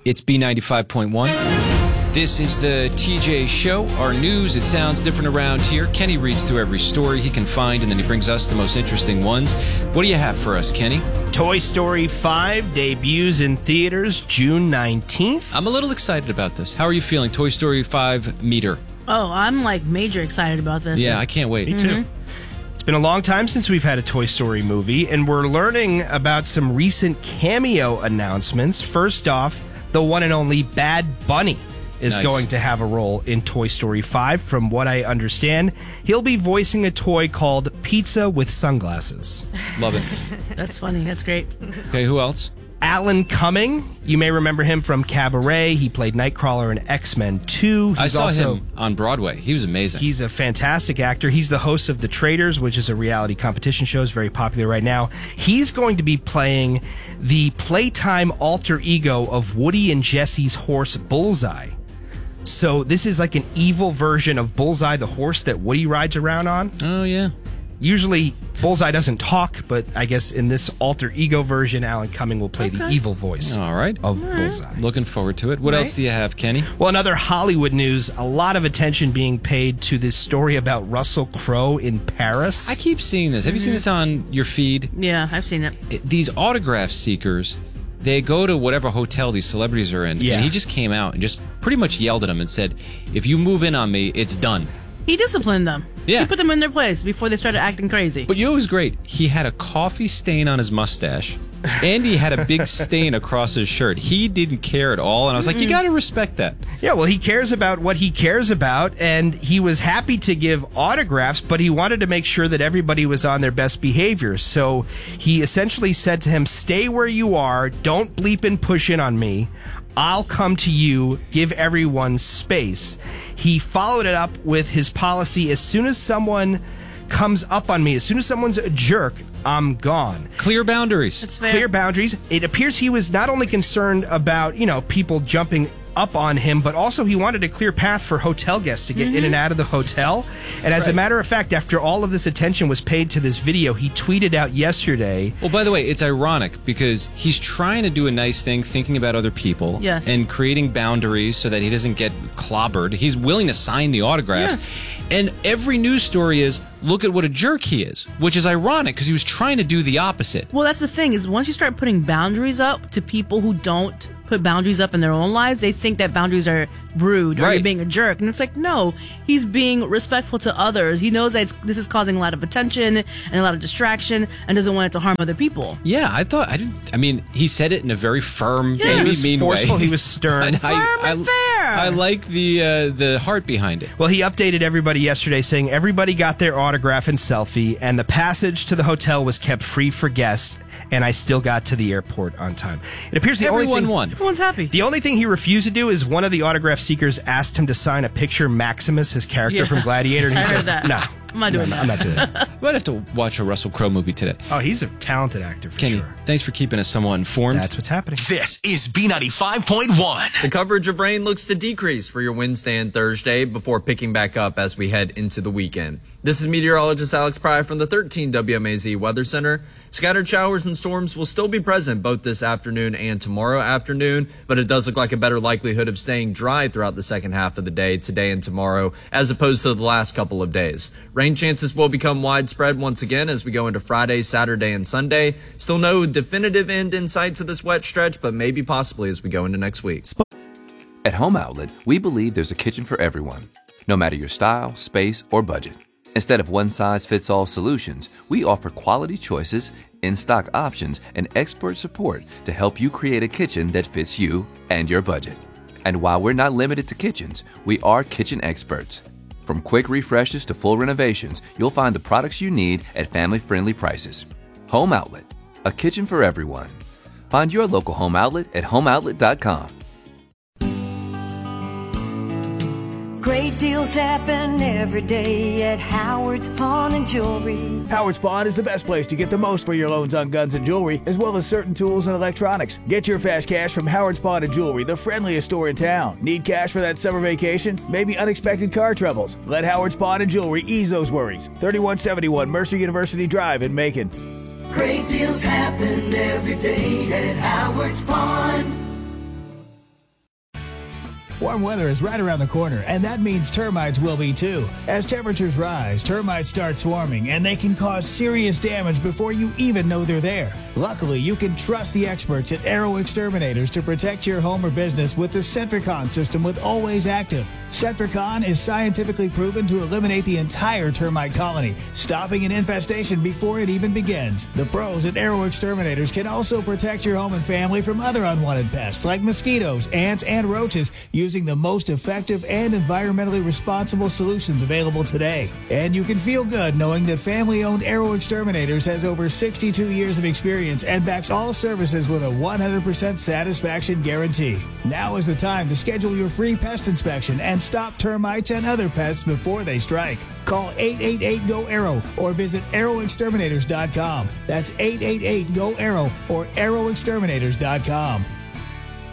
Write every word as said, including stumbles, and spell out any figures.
It's B ninety-five point one. This is the T J Show. Our news, it sounds different around here. Kenny reads through every story he can find, and then he brings us the most interesting ones. What do you have for us, Kenny? Toy Story five debuts in theaters June nineteenth. I'm a little excited about this. How are you feeling? Toy Story five meter. Oh, I'm like major excited about this. Yeah, I can't wait. Me too. Mm-hmm. It's been a long time since we've had a Toy Story movie, and we're learning about some recent cameo announcements. First off, the one and only Bad Bunny is Nice. going to have a role in Toy Story five. From what I understand, he'll be voicing a toy called Pizza with Sunglasses. Love it. That's funny. That's great. Okay, who else? Alan Cumming, you may remember him from Cabaret. He played Nightcrawler in X-Men two. He's I saw also, him on Broadway. He was amazing. He's a fantastic actor. He's the host of The Traitors, which is a reality competition show. It's very popular right now. He's going to be playing the playtime alter ego of Woody and Jesse's horse, Bullseye. So this is like an evil version of Bullseye, the horse that Woody rides around on. Oh, yeah. Usually, Bullseye doesn't talk, but I guess in this alter ego version, Alan Cumming will play Okay. the evil voice All right. of All right. Bullseye. Looking forward to it. What Right. else do you have, Kenny? Well, in other Hollywood news, a lot of attention being paid to this story about Russell Crowe in Paris. I keep seeing this. Have you seen this on your feed? Yeah, I've seen it. It- these autograph seekers, they go to whatever hotel these celebrities are in, Yeah. and he just came out and just pretty much yelled at them and said, if you move in on me, it's done. He disciplined them. Yeah. He put them in their place before they started acting crazy. But you know what was great? He had a coffee stain on his mustache, and he had a big stain across his shirt. He didn't care at all, and I was like, you got to respect that. Yeah, well, he cares about what he cares about, and he was happy to give autographs, but he wanted to make sure that everybody was on their best behavior. So he essentially said to him, stay where you are, don't bleep and push in on me. I'll come to you, give everyone space. He followed it up with his policy, as soon as someone comes up on me, as soon as someone's a jerk, I'm gone. Clear boundaries. That's fair. Clear boundaries. It appears he was not only concerned about, you know, people jumping up on him, but also he wanted a clear path for hotel guests to get Mm-hmm. in and out of the hotel. And as a Right. matter of fact, after all of this attention was paid to this video, he tweeted out yesterday, Well, by the way, it's ironic because he's trying to do a nice thing, thinking about other people, Yes. and creating boundaries so that he doesn't get clobbered. He's willing to sign the autographs. Yes. And every news story is, look at what a jerk he is, which is ironic because he was trying to do the opposite. Well, that's the thing is once you start putting boundaries up to people who don't put boundaries up in their own lives, they think that boundaries are rude or Right. you're being a jerk. And it's like, no, he's being respectful to others. He knows that it's, this is causing a lot of attention and a lot of distraction and doesn't want it to harm other people. Yeah, I thought I didn't. I mean, he said it in a very firm, Yeah. maybe he was mean forceful, way. he was stern. And I, Firm I, and fair. I like the uh, the heart behind it. Well, he updated everybody yesterday saying everybody got their autograph and selfie, and the passage to the hotel was kept free for guests, and I still got to the airport on time. It appears the Everyone only thing, won. Everyone's happy. The only thing he refused to do is one of the autograph seekers asked him to sign a picture Maximus, his character Yeah. from Gladiator. And he I said, heard that. No, I'm not doing no, that. I'm not doing that. I might have to watch a Russell Crowe movie today. Oh, he's a talented actor for Kenny, sure. thanks for keeping us somewhat informed. That's what's happening. This is B ninety-five point one. The coverage of rain looks to decrease for your Wednesday and Thursday before picking back up as we head into the weekend. This is meteorologist Alex Pry from the thirteen W M A Z Weather Center. Scattered showers and storms will still be present both this afternoon and tomorrow afternoon, but it does look like a better likelihood of staying dry throughout the second half of the day, today and tomorrow, as opposed to the last couple of days. Rain chances will become widespread once again as we go into Friday, Saturday, and Sunday. Still no definitive end in sight to this wet stretch, but maybe possibly as we go into next week. At Home Outlet, we believe there's a kitchen for everyone, no matter your style, space, or budget. Instead of one-size-fits-all solutions, we offer quality choices, in-stock options, and expert support to help you create a kitchen that fits you and your budget. And while we're not limited to kitchens, we are kitchen experts. From quick refreshes to full renovations, you'll find the products you need at family-friendly prices. Home Outlet, a kitchen for everyone. Find your local Home Outlet at home outlet dot com. Great deals happen every day at Howard's Pawn and Jewelry. Howard's Pawn is the best place to get the most for your loans on guns and jewelry, as well as certain tools and electronics. Get your fast cash from Howard's Pawn and Jewelry, the friendliest store in town. Need cash for that summer vacation? Maybe unexpected car troubles? Let Howard's Pawn and Jewelry ease those worries. thirty-one seventy-one Mercer University Drive in Macon. Great deals happen every day at Howard's Pawn. Warm weather is right around the corner, and that means termites will be too. As temperatures rise, termites start swarming, and they can cause serious damage before you even know they're there. Luckily, you can trust the experts at Arrow Exterminators to protect your home or business with the Centricon system with Always Active. Centricon is scientifically proven to eliminate the entire termite colony, stopping an infestation before it even begins. The pros at Arrow Exterminators can also protect your home and family from other unwanted pests like mosquitoes, ants, and roaches using the most effective and environmentally responsible solutions available today. And you can feel good knowing that family-owned Arrow Exterminators has over sixty-two years of experience and backs all services with a one hundred percent satisfaction guarantee. Now is the time to schedule your free pest inspection and stop termites and other pests before they strike. Call eight eight eight, G O, ARROW or visit arrow exterminators dot com. That's eight eight eight, G O, ARROW or arrow exterminators dot com.